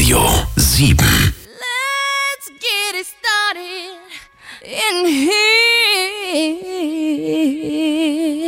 Radio 7. Let's get it started in here.